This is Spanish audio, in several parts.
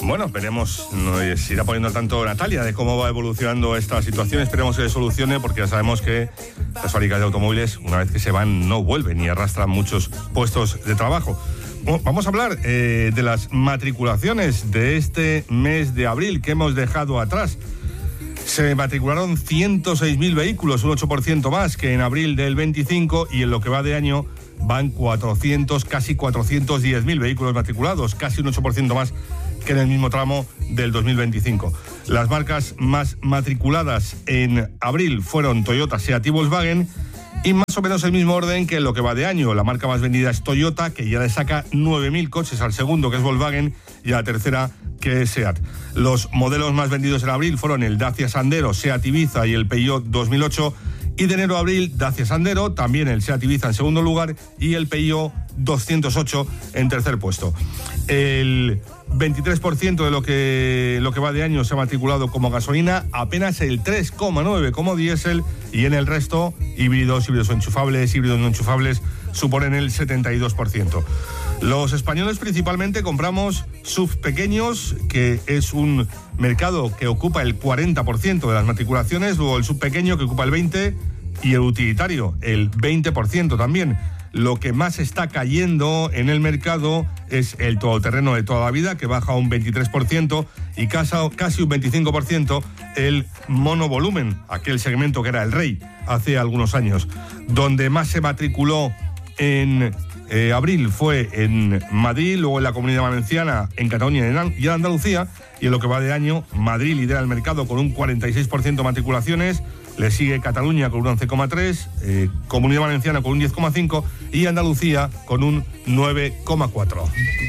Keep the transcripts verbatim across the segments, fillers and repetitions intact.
Bueno, veremos, nos irá poniendo al tanto Natalia de cómo va evolucionando esta situación. Esperemos que se solucione, porque ya sabemos que las fábricas de automóviles, una vez que se van, no vuelven y arrastran muchos puestos de trabajo. Bueno, vamos a hablar eh, de las matriculaciones de este mes de abril que hemos dejado atrás. Se matricularon ciento seis mil vehículos, un ocho por ciento más que en abril del veinticinco, y en lo que va de año van cuatrocientos, casi cuatrocientos diez mil vehículos matriculados, casi un ocho por ciento más que en el mismo tramo del dos mil veinticinco. Las marcas más matriculadas en abril fueron Toyota, Seat y Volkswagen, y más o menos el mismo orden que en lo que va de año. La marca más vendida es Toyota, que ya le saca nueve mil coches al segundo, que es Volkswagen, y a la tercera, que es Seat. Los modelos más vendidos en abril fueron el Dacia Sandero, Seat Ibiza y el Peugeot dos mil ocho, y de enero a abril, Dacia Sandero, también el Seat Ibiza en segundo lugar y el Peugeot doscientos ocho en tercer puesto. El veintitrés por ciento de lo que, lo que va de año se ha matriculado como gasolina, apenas el tres coma nueve como diésel, y en el resto, híbridos, híbridos enchufables, híbridos no enchufables, suponen el setenta y dos por ciento. Los españoles principalmente compramos S U V pequeños, que es un mercado que ocupa el cuarenta por ciento de las matriculaciones, luego el subpequeño, que ocupa el veinte por ciento, y el utilitario, el veinte por ciento también. Lo que más está cayendo en el mercado es el todoterreno de toda la vida, que baja un veintitrés por ciento, y casi un veinticinco por ciento el monovolumen, aquel segmento que era el rey hace algunos años. Donde más se matriculó en eh, abril fue en Madrid, luego en la Comunidad Valenciana, en Cataluña y en Andalucía, y en lo que va de año, Madrid lidera el mercado con un cuarenta y seis por ciento de matriculaciones. Le sigue Cataluña con un once coma tres, eh, Comunidad Valenciana con un diez coma cinco y Andalucía con un nueve coma cuatro.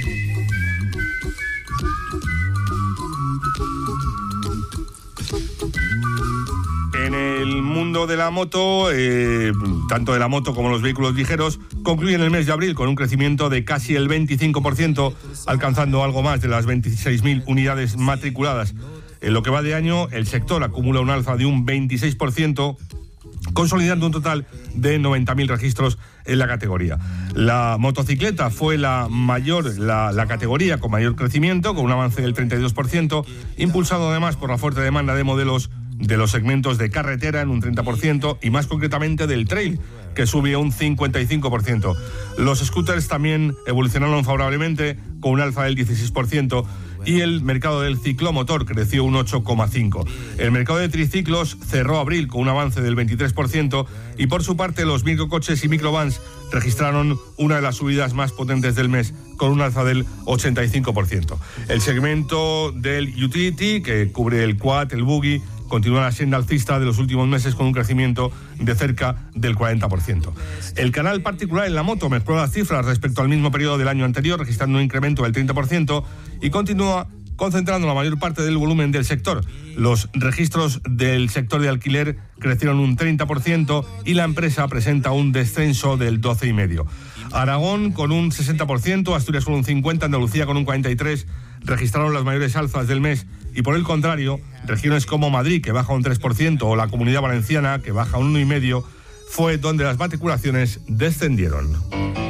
En el mundo de la moto, eh, tanto de la moto como los vehículos ligeros, concluyen el mes de abril con un crecimiento de casi el veinticinco por ciento, alcanzando algo más de las veintiséis mil unidades matriculadas. En lo que va de año, el sector acumula un alza de un veintiséis por ciento, consolidando un total de noventa mil registros en la categoría. La motocicleta fue la mayor, la, la categoría con mayor crecimiento, con un avance del treinta y dos por ciento, impulsado además por la fuerte demanda de modelos de los segmentos de carretera en un treinta por ciento y más concretamente del trail, que subió un cincuenta y cinco por ciento. Los scooters también evolucionaron favorablemente con un alza del dieciséis por ciento, y el mercado del ciclomotor creció un ocho coma cinco por ciento. El mercado de triciclos cerró abril con un avance del veintitrés por ciento, y por su parte los microcoches y microvans registraron una de las subidas más potentes del mes, con un alza del ochenta y cinco por ciento. El segmento del utility, que cubre el quad, el buggy, continúa la senda alcista de los últimos meses con un crecimiento de cerca del cuarenta por ciento. El canal particular en la moto mejoró las cifras respecto al mismo periodo del año anterior, registrando un incremento del treinta por ciento, y continúa concentrando la mayor parte del volumen del sector. Los registros del sector de alquiler crecieron un treinta por ciento y la empresa presenta un descenso del doce coma cinco por ciento. Aragón con un sesenta por ciento, Asturias con un cincuenta por ciento, Andalucía con un cuarenta y tres por ciento registraron las mayores alzas del mes, y por el contrario, regiones como Madrid, que baja un tres por ciento, o la Comunidad Valenciana, que baja un uno coma cinco por ciento, fue donde las matriculaciones descendieron.